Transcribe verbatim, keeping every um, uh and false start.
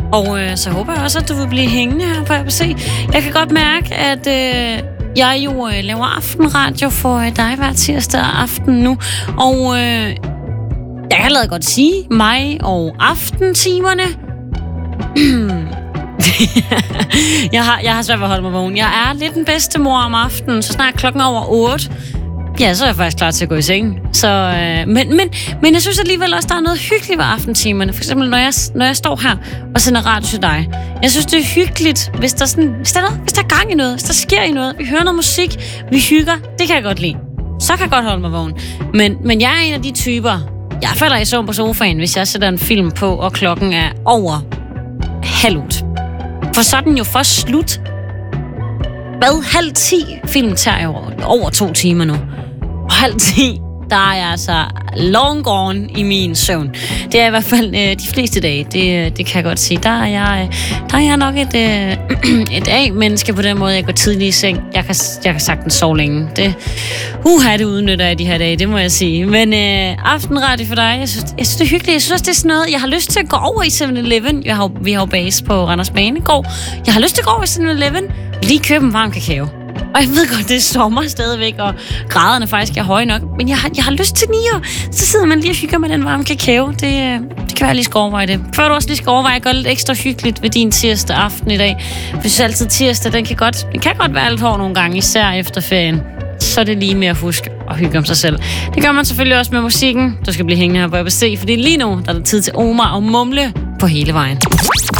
Og øh, så håber jeg også, at du vil blive hængende her på A B C. Jeg kan godt mærke, at øh, jeg jo øh, laver aftenradio for øh, dig hver tirsdag aften nu. Og øh, jeg kan allerede godt sige, mig og aftentimerne... jeg, har, jeg har svært ved at holde mig vågen. Jeg er lidt den bedste mor om aftenen, så snart klokken over otte. Ja, så er jeg faktisk klar til at gå i seng. Så, øh, men, men, men jeg synes alligevel også, der er noget hyggeligt ved aftentimerne. For eksempel, når jeg, når jeg står her og sender radio til dig. Jeg synes, det er hyggeligt, hvis der, sådan, hvis, der er noget, hvis der er gang i noget, hvis der sker i noget. Vi hører noget musik, vi hygger. Det kan jeg godt lide. Så kan jeg godt holde mig vågen. Men, men jeg er en af de typer, jeg falder i søvn på sofaen, hvis jeg sætter en film på, og klokken er over halv otte. For så er den jo først slut. Hvad? Halv ti? Filmen tager jo over to timer nu. Og halv ti, der er jeg altså long gone i min søvn. Det er i hvert fald øh, de fleste dage, det, det kan jeg godt sige. Der er jeg, der er jeg nok et, øh, et A-menneske på den måde, jeg går tidligt i seng. Jeg kan, jeg kan sagtens sove længe. Det, uha, det udnytter jeg de her dage, det må jeg sige. Men øh, aftenradio for dig, jeg synes, jeg synes, det er hyggeligt. Jeg synes også, det er sådan noget, jeg har lyst til at gå over i seven eleven. Jeg har, vi har jo base på Randers Banegård. Jeg har lyst til at gå over i seven eleven, lige købe en varm kakao. Og jeg ved godt, det er sommer stadigvæk, og graderne faktisk er høje nok. Men jeg har, jeg har lyst til nier. Så sidder man lige og hygger med den varme kakao. Det, det kan være, jeg lige skal overveje det. Før du også lige skal overveje at gøre lidt ekstra hyggeligt ved din tirsdag aften i dag. For jeg synes altid, tirsdag, den kan godt, den kan godt være lidt hård nogle gange, især efter ferien. Så er det lige med at huske at hygge om sig selv. Det gør man selvfølgelig også med musikken. Du skal blive hængende her på A B C, fordi lige nu der er der tid til Omar og Mumle på hele vejen.